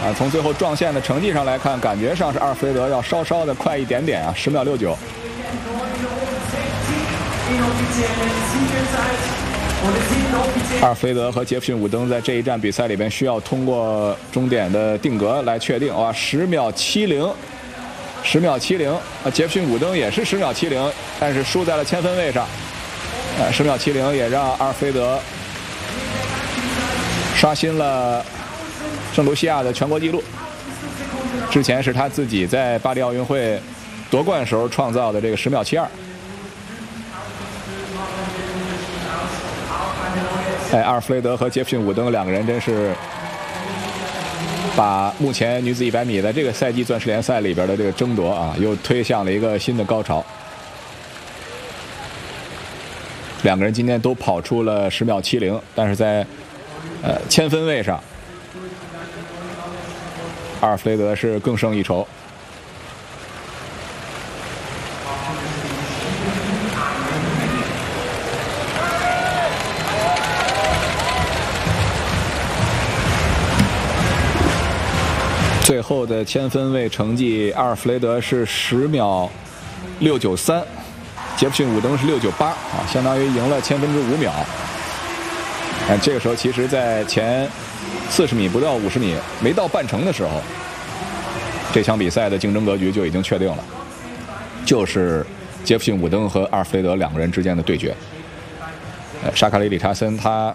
啊。从最后撞线的成绩上来看，感觉上是阿尔弗雷德要稍稍的快一点点啊，10秒69。阿尔弗雷德和杰弗逊·伍登在这一站比赛里边需要通过终点的定格来确定。哇，10秒70，10秒70。杰弗逊·伍登也是10秒70，但是输在了千分位上。10秒70也让阿尔弗雷德刷新了圣卢西亚的全国纪录。之前是他自己在巴黎奥运会夺冠时候创造的这个10秒72。阿尔弗雷德和杰弗逊·伍登两个人真是把目前女子100米在这个赛季钻石联赛里边的这个争夺啊，又推向了一个新的高潮。两个人今天都跑出了10秒70，但是在千分位上，阿尔弗雷德是更胜一筹。最后的千分位成绩，阿尔弗雷德是10秒693，杰弗逊·伍登是698啊，相当于赢了5/1000秒。这个时候其实在前40米不到50米没到半程的时候，这场比赛的竞争格局就已经确定了，就是杰弗逊·伍登和阿尔弗雷德两个人之间的对决。沙卡里·理查森他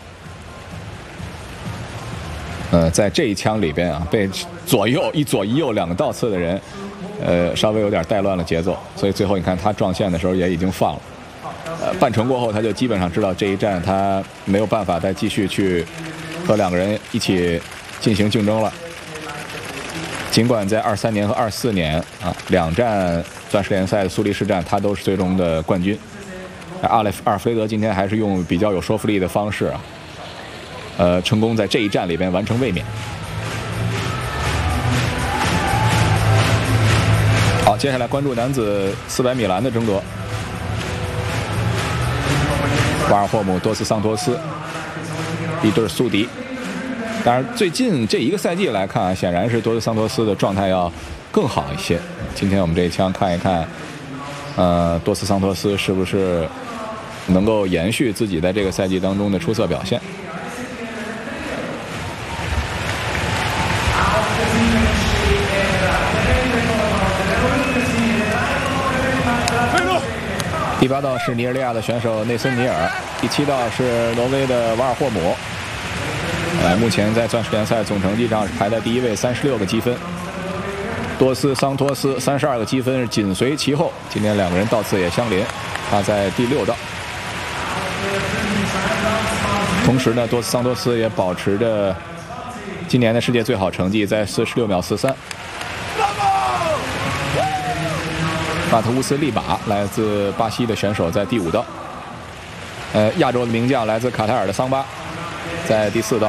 在这一枪里边啊，被一左一右两个倒刺的人，稍微有点带乱了节奏，所以最后你看他撞线的时候也已经放了。半程过后，他就基本上知道这一站他没有办法再继续去和两个人一起进行竞争了。尽管在23年和24年啊两站钻石联赛的苏黎世站他都是最终的冠军，阿尔弗雷德今天还是用比较有说服力的方式啊。成功在这一站里边完成卫冕。好，接下来关注男子400米栏的争夺。瓦尔霍姆、多斯桑托斯一对宿敌。当然，最近这一个赛季来看啊，显然是多斯桑托斯的状态要更好一些。今天我们这一枪看一看，多斯桑托斯是不是能够延续自己在这个赛季当中的出色表现。第8道是尼日利亚的选手内森尼尔，第7道是挪威的瓦尔霍姆。目前在钻石联赛总成绩上是排在第1位，36个积分。多斯桑托斯32个积分是紧随其后，今天两个人道次也相邻，他在第6道。同时呢，多斯桑托斯也保持着今年的世界最好成绩，在46秒43。马特乌斯利马来自巴西的选手在第5道，亚洲的名将来自卡塔尔的桑巴在第4道。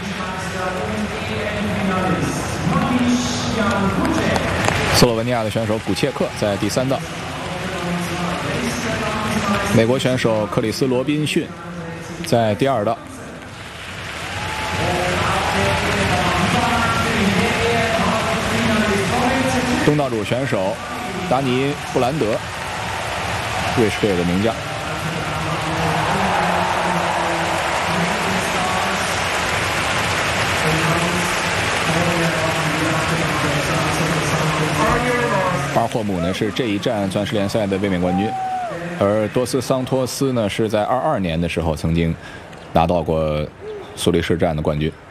斯洛文尼亚的选手古切克在第3道。美国选手克里斯罗宾逊在第2道。东道主选手达尼布兰德，瑞士队的名将。巴尔霍姆呢是这一站钻石联赛的卫冕冠军，而多斯桑托斯呢是在22年的时候曾经拿到过苏黎世站的冠军。